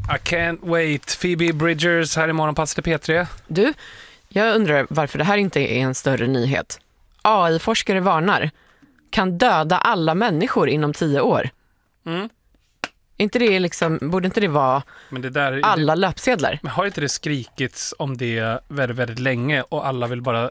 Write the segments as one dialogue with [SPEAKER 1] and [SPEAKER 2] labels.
[SPEAKER 1] I can't wait. Phoebe Bridgers här i Morgonpasset P3.
[SPEAKER 2] Du, jag undrar varför det här inte är en större nyhet. AI-forskare varnar. Kan döda alla människor inom 10 år. Inte det liksom, borde inte det vara
[SPEAKER 1] men det där,
[SPEAKER 2] alla löpsedlar?
[SPEAKER 1] Men har inte det skrikits om det väldigt, väldigt länge och alla vill bara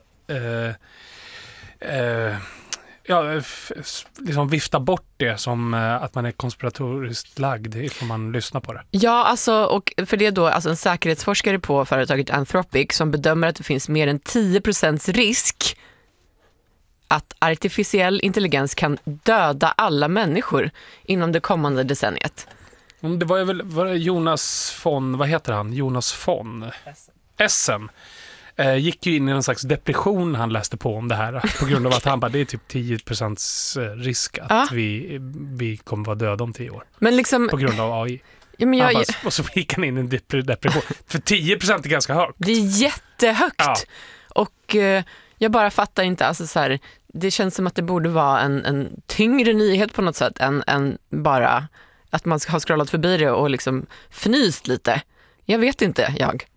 [SPEAKER 1] liksom vifta bort det som att man är konspiratoriskt lagd ifall man lyssnar på det.
[SPEAKER 2] Ja, alltså, och för det är då alltså en säkerhetsforskare på företaget Anthropic som bedömer att det finns mer än 10% risk att artificiell intelligens kan döda alla människor inom det kommande decenniet.
[SPEAKER 1] Det var ju väl Jonas von, vad heter han? Jonas von Essen. Gick ju in i en slags depression han läste på om det här på grund av att han bara, det är typ 10% risk att vi kommer vara döda om 10 år. Men liksom, på grund av AI. Ja, men och så gick han in i en depression. För 10% är ganska högt.
[SPEAKER 2] Det är jättehögt. Ja. Och jag bara fattar inte, alltså så här, det känns som att det borde vara en tyngre nyhet på något sätt än bara att man ska ha scrollat förbi det och liksom fnyst lite. Jag vet inte,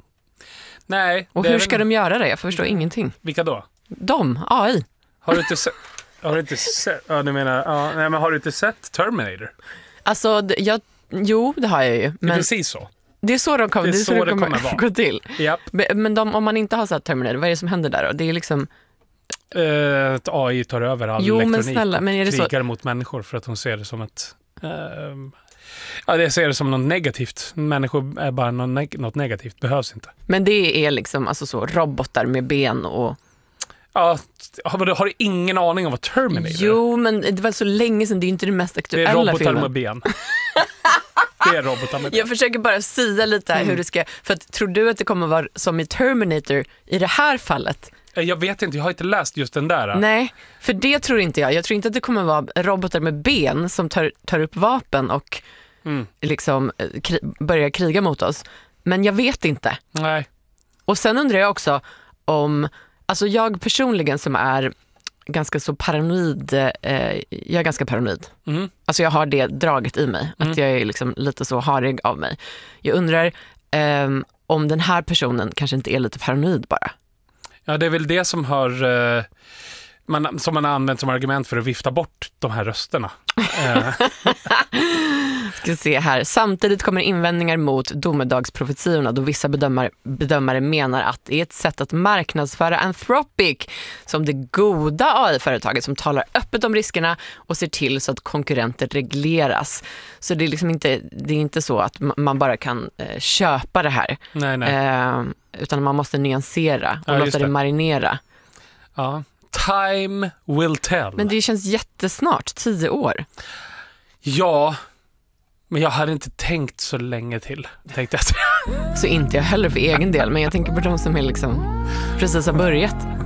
[SPEAKER 1] Nej.
[SPEAKER 2] Och hur ska de göra det? Jag förstår ingenting.
[SPEAKER 1] Vilka då?
[SPEAKER 2] De, AI.
[SPEAKER 1] Har du inte sett? Ja, du menar, ja, nej, men har du inte sett Terminator?
[SPEAKER 2] Alltså, jo, det har jag ju. Men
[SPEAKER 1] det är precis så.
[SPEAKER 2] Det är så de kommer gå till.
[SPEAKER 1] Yep.
[SPEAKER 2] Men om man inte har sett Terminator, vad är det som händer där då? Det är liksom...
[SPEAKER 1] Att AI tar över all elektronik
[SPEAKER 2] men snälla, men är det
[SPEAKER 1] krigar mot människor för att hon ser det som ett... det ser det som något negativt. Människor är bara något negativt, behövs inte.
[SPEAKER 2] Men det är liksom alltså så robotar med ben och...
[SPEAKER 1] Ja, har du ingen aning om vad Terminator är?
[SPEAKER 2] Jo, men det var så länge sedan, det är inte det mest aktuella filmen.
[SPEAKER 1] Det är robotar med ben. Det är robotar med ben.
[SPEAKER 2] Jag försöker bara säga lite hur det ska... För att, tror du att det kommer vara som i Terminator i det här fallet?
[SPEAKER 1] Jag vet inte, jag har inte läst just den där.
[SPEAKER 2] Nej, för det tror inte jag. Jag tror inte att det kommer vara robotar med ben som tar upp vapen och liksom börjar kriga mot oss. Men jag vet inte.
[SPEAKER 1] Nej.
[SPEAKER 2] Och sen undrar jag också om... Alltså jag personligen som är ganska så paranoid, jag är ganska paranoid. Alltså jag har det draget i mig, att jag är liksom lite så harig av mig. Jag undrar om den här personen kanske inte är lite paranoid bara.
[SPEAKER 1] Ja, det är väl det som som man har använt som argument för att vifta bort de här rösterna.
[SPEAKER 2] Ska se här. Samtidigt kommer invändningar mot domedagsprofetiorna då vissa bedömare menar att det är ett sätt att marknadsföra Anthropic som det goda AI-företaget som talar öppet om riskerna och ser till så att konkurrenter regleras. Så det är liksom inte så att man bara kan köpa det här.
[SPEAKER 1] Nej.
[SPEAKER 2] Utan man måste nyansera och låta det marinera.
[SPEAKER 1] Ja. Time will tell.
[SPEAKER 2] Men det känns jättesnart, 10 år.
[SPEAKER 1] Ja, men jag hade inte tänkt så länge till, tänkte jag.
[SPEAKER 2] Så inte jag heller för egen del, men jag tänker på de som är liksom precis har börjat.